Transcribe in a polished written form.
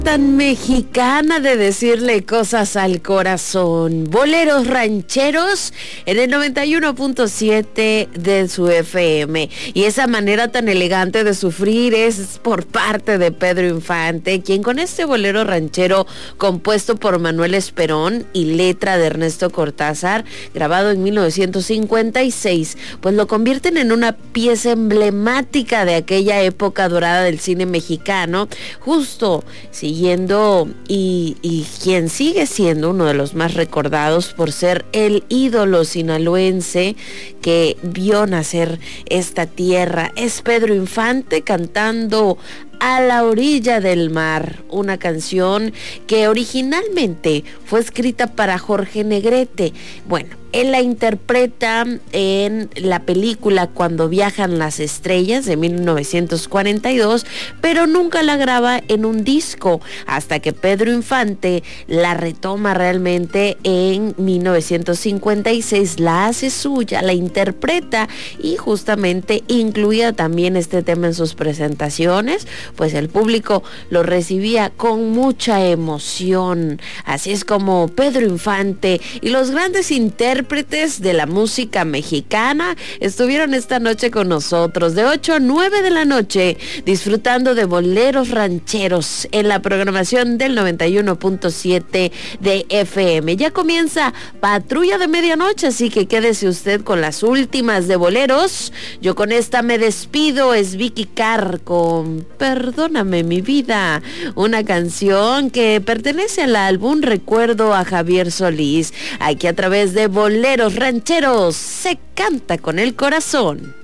Tan mexicana de decirle cosas al corazón. Boleros rancheros en el 91.7 de su FM. Y esa manera tan elegante de sufrir es por parte de Pedro Infante, quien con este bolero ranchero compuesto por Manuel Esperón y letra de Ernesto Cortázar, grabado en 1956, pues lo convierten en una pieza emblemática de aquella época dorada del cine mexicano, justo siguiendo y quien sigue siendo uno de los más recordados por ser el ídolo sinaloense que vio nacer esta tierra. Es Pedro Infante cantando A la orilla del mar, una canción que originalmente fue escrita para Jorge Negrete. Bueno, él la interpreta en la película Cuando viajan las estrellas de 1942, pero nunca la graba en un disco hasta que Pedro Infante la retoma realmente en 1956, la hace suya, la interpreta y justamente incluía también este tema en sus presentaciones, pues el público lo recibía con mucha emoción. Así es como Pedro Infante y los grandes intérpretes de la música mexicana estuvieron esta noche con nosotros de 8 a 9 de la noche disfrutando de boleros rancheros en la programación del 91.7 de FM. Ya comienza Patrulla de Medianoche, así que quédese usted con las últimas de boleros. Yo con esta me despido, es Vicky Carr con Perdóname mi vida, una canción que pertenece al álbum Recuerdo a Javier Solís. Aquí a través de Boleros Rancheros se canta con el corazón.